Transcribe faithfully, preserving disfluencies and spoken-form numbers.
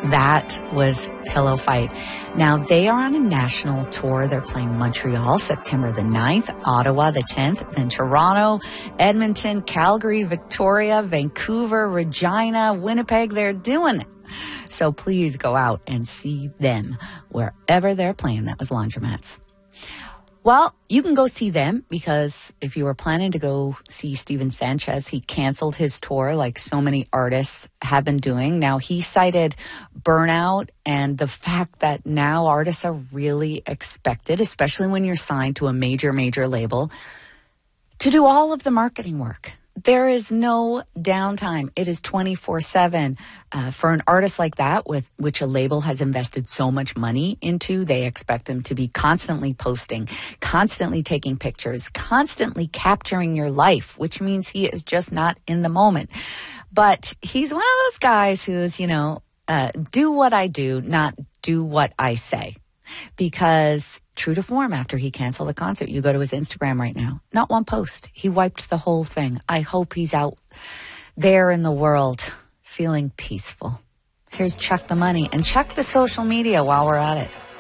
That was Pillow Fight. Now, they are on a national tour. They're playing Montreal, September the ninth, Ottawa the tenth, then Toronto, Edmonton, Calgary, Victoria, Vancouver, Regina, Winnipeg. They're doing it. So please go out and see them wherever they're playing. That was Laundromats. Well, you can go see them because if you were planning to go see Steven Sanchez, he canceled his tour like so many artists have been doing. Now, he cited burnout and the fact that now artists are really expected, especially when you're signed to a major, major label, to do all of the marketing work. There is no downtime. It is twenty-four seven. Uh, for an artist like that, with which a label has invested so much money into, they expect him to be constantly posting, constantly taking pictures, constantly capturing your life, which means he is just not in the moment. But he's one of those guys who's, you know, uh, do what I do, not do what I say. Because true to form, after he canceled the concert, you go to his Instagram right now, not one post. He wiped the whole thing. I hope he's out there in the world feeling peaceful. Here's Chuck the Money, and check the social media while we're at it.